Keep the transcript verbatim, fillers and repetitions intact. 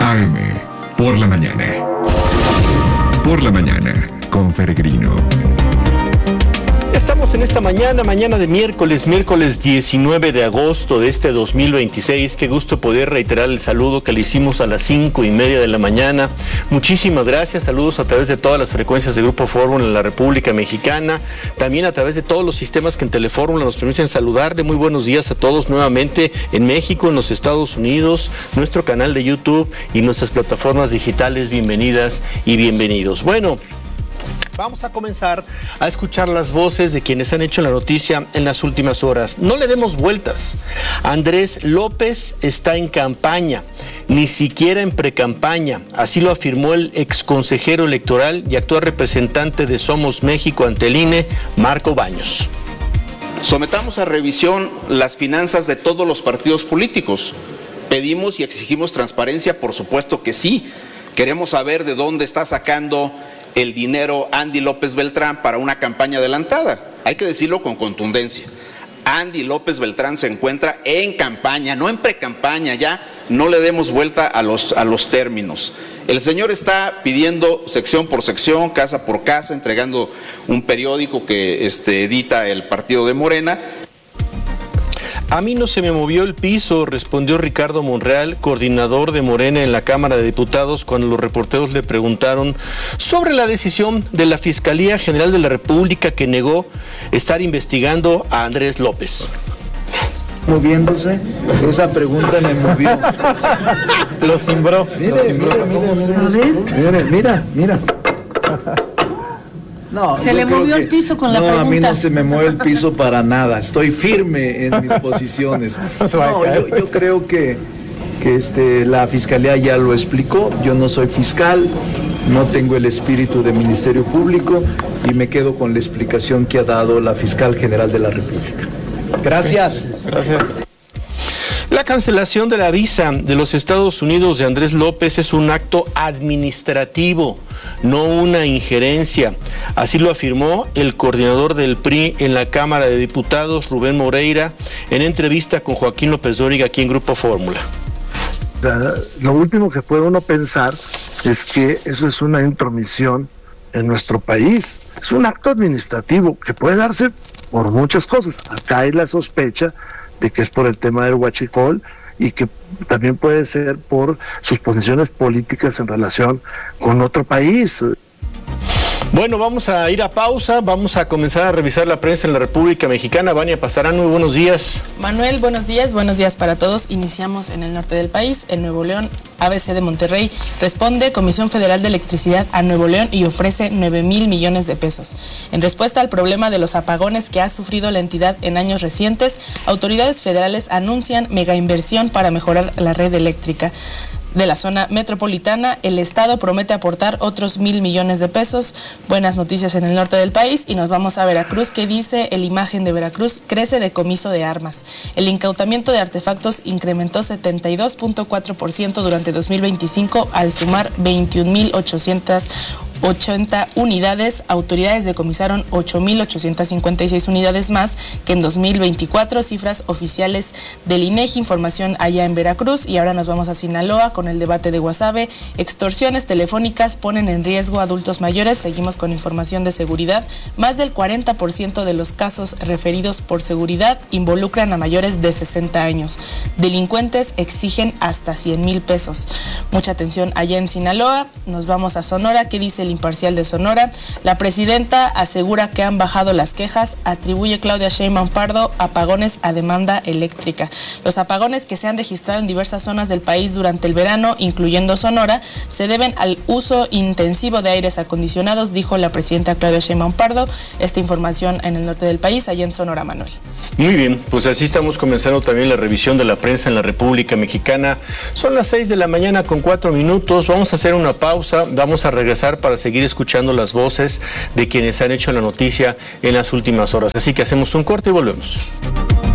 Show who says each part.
Speaker 1: A M, por la mañana. Por la mañana, con Peregrino.
Speaker 2: Estamos en esta mañana, mañana de miércoles, miércoles diecinueve de agosto de este dos mil veintiséis. Qué gusto poder reiterar el saludo que le hicimos a las cinco y media de la mañana. Muchísimas gracias, saludos a través de todas las frecuencias de Grupo Fórmula en la República Mexicana, también a través de todos los sistemas que en Telefórmula nos permiten saludarle. Muy buenos días a todos nuevamente en México, en los Estados Unidos, nuestro canal de YouTube y nuestras plataformas digitales. Bienvenidas y bienvenidos. Bueno, vamos a comenzar a escuchar las voces de quienes han hecho la noticia en las últimas horas. No le demos vueltas. Andrés López está en campaña, ni siquiera en precampaña. Así lo afirmó el exconsejero electoral y actual representante de Somos México ante el I N E, Marco Baños.
Speaker 3: Sometamos a revisión las finanzas de todos los partidos políticos. Pedimos y exigimos transparencia, por supuesto que sí. Queremos saber de dónde está sacando el dinero Andy López Beltrán para una campaña adelantada. Hay que decirlo con contundencia. Andy López Beltrán se encuentra en campaña, no en precampaña. Ya no le demos vuelta a los, a los términos. El señor está pidiendo sección por sección, casa por casa, entregando un periódico que este, edita el partido de Morena.
Speaker 2: A mí no se me movió el piso, respondió Ricardo Monreal, coordinador de Morena en la Cámara de Diputados, cuando los reporteros le preguntaron sobre la decisión de la Fiscalía General de la República que negó estar investigando a Andrés López.
Speaker 4: Moviéndose, esa pregunta me movió.
Speaker 2: Lo cimbró.
Speaker 4: Mire, mire, mire, mire, mira, mira. No,
Speaker 5: se le movió que, el piso con la
Speaker 4: no,
Speaker 5: pregunta.
Speaker 4: No, a mí no se me mueve el piso para nada. Estoy firme en mis posiciones. No, yo, yo creo que, que este, la Fiscalía ya lo explicó. Yo no soy fiscal, no tengo el espíritu de Ministerio Público y me quedo con la explicación que ha dado la Fiscal General de la República. Gracias.
Speaker 2: Gracias. La cancelación de la visa de los Estados Unidos de Andrés López es un acto administrativo, no una injerencia. Así lo afirmó el coordinador del P R I en la Cámara de Diputados, Rubén Moreira, en entrevista con Joaquín López Dóriga aquí en Grupo Fórmula.
Speaker 6: Lo último que puede uno pensar es que eso es una intromisión en nuestro país. Es un acto administrativo que puede darse por muchas cosas. Acá hay la sospecha de que es por el tema del huachicol y que también puede ser por sus posiciones políticas en relación con otro país.
Speaker 2: Bueno, vamos a ir a pausa, vamos a comenzar a revisar la prensa en la República Mexicana. Vania Pasarán, muy buenos días.
Speaker 7: Manuel, buenos días, buenos días para todos. Iniciamos en el norte del país, en Nuevo León. A B C de Monterrey responde Comisión Federal de Electricidad a Nuevo León y ofrece nueve mil millones de pesos. En respuesta al problema de los apagones que ha sufrido la entidad en años recientes, autoridades federales anuncian megainversión para mejorar la red eléctrica de la zona metropolitana. El Estado promete aportar otros mil millones de pesos. Buenas noticias en el norte del país y nos vamos a Veracruz, que dice el Imagen de Veracruz, crece decomiso de armas. El incautamiento de artefactos incrementó setenta y dos punto cuatro por ciento durante dos mil veinticinco al sumar veintiún mil ochocientas ochenta unidades. Autoridades decomisaron ocho mil ochocientas cincuenta y seis unidades más que en dos mil veinticuatro, cifras oficiales del INEGI, información allá en Veracruz. Y ahora nos vamos a Sinaloa con el debate de Guasave. Extorsiones telefónicas ponen en riesgo a adultos mayores. Seguimos con información de seguridad. Más del cuarenta por ciento de los casos referidos por seguridad involucran a mayores de sesenta años. Delincuentes exigen hasta cien mil pesos. Mucha atención allá en Sinaloa. Nos vamos a Sonora. ¿Qué dice el Imparcial de Sonora? La presidenta asegura que han bajado las quejas. Atribuye Claudia Sheinbaum Pardo apagones a demanda eléctrica. Los apagones que se han registrado en diversas zonas del país durante el verano, incluyendo Sonora, se deben al uso intensivo de aires acondicionados, dijo la presidenta Claudia Sheinbaum Pardo. Esta información en el norte del país, allá en Sonora, Manuel.
Speaker 2: Muy bien, pues así estamos comenzando también la revisión de la prensa en la República Mexicana. Son las seis de la mañana con cuatro minutos. Vamos a hacer una pausa, vamos a regresar para seguir escuchando las voces de quienes han hecho la noticia en las últimas horas. Así que hacemos un corte y volvemos.